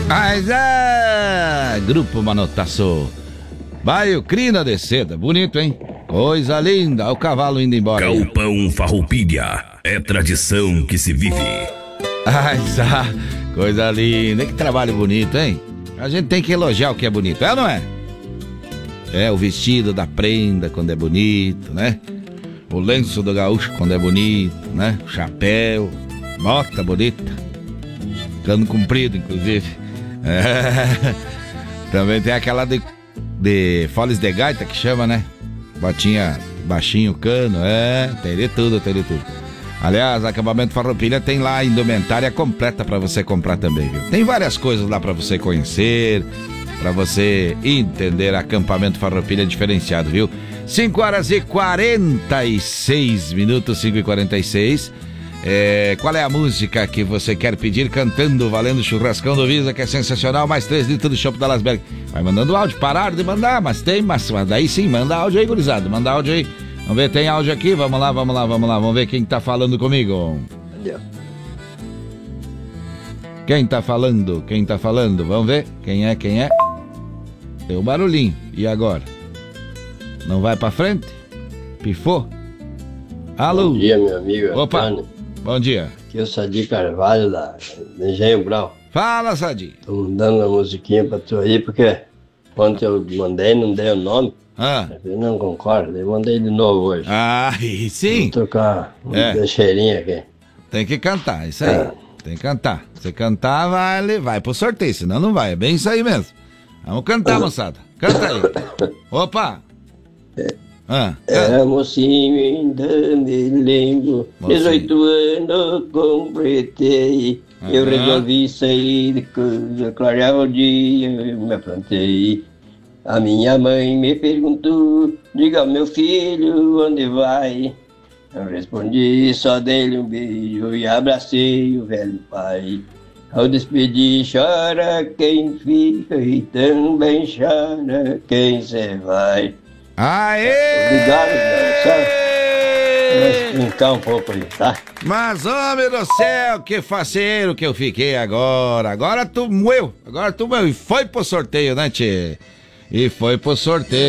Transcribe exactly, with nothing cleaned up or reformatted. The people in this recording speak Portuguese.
Mas é, Grupo Manotaço. Vai o Crina de Seda, bonito, hein? Coisa linda, olha o cavalo indo embora. Galpão Farroupilha, é tradição que se vive. Ai, já, coisa linda, que trabalho bonito, hein? A gente tem que elogiar o que é bonito, é ou não é? É, o vestido da prenda quando é bonito, né? O lenço do gaúcho quando é bonito, né? O chapéu, bota bonita, cano comprido, inclusive. É. Também tem aquela de, de foles de gaita que chama, né? Botinha baixinho, cano, é, tem de tudo, tem de tudo. Aliás, Acampamento Farroupilha tem lá a indumentária completa pra você comprar também, viu? Tem várias coisas lá pra você conhecer, pra você entender. Acampamento Farroupilha diferenciado, viu? cinco horas e quarenta e seis minutos, cinco e quarenta e seis. É, qual é a música que você quer pedir cantando, valendo churrascão do Visa, que é sensacional, mais três litros do chopp da Lasberg? Vai mandando áudio, pararam de mandar, mas tem, mas, mas daí sim, manda áudio aí, gurizada, manda áudio aí. Vamos ver, tem áudio aqui, vamos lá, vamos lá, vamos lá, vamos ver quem tá falando comigo. Quem tá falando, quem tá falando, vamos ver, quem é, quem é? Deu barulhinho, e agora? Não vai pra frente? Pifou? Alô? Bom dia, meu amigo. Opa, Antônio. Bom dia. Aqui é o Sadi Carvalho, da, da Engenho Brau. Fala, Sadi. Tô mandando uma musiquinha pra tu aí, porque ontem eu mandei, não dei o nome. Ah. Eu não concordo, eu mandei de novo hoje. Ah, e sim. Vou tocar uma É. deixeirinha aqui. Tem que cantar, isso aí. É. Tem que cantar. Se cantar, vai, vai pro sorteio, senão não vai. É bem isso aí mesmo. Vamos cantar, moçada. Canta aí. Opa. Ah, É, mocinho, ainda me lembro. Mocinho. dezoito anos completei. Eu Aham. resolvi sair de casa, clareava o dia, eu me aprontei. A minha mãe me perguntou: diga ao meu filho onde vai. Eu respondi, só dei-lhe um beijo e abracei o velho pai. Ao despedir, chora quem fica e também chora quem se vai. Aê! Obrigado, Deus. Vou brincar um pouco aí, tá? Mas, homem do céu, que faceiro que eu fiquei agora. Agora tu moeu. Agora tu moeu. E foi pro sorteio, né, tchê? E foi pro sorteio.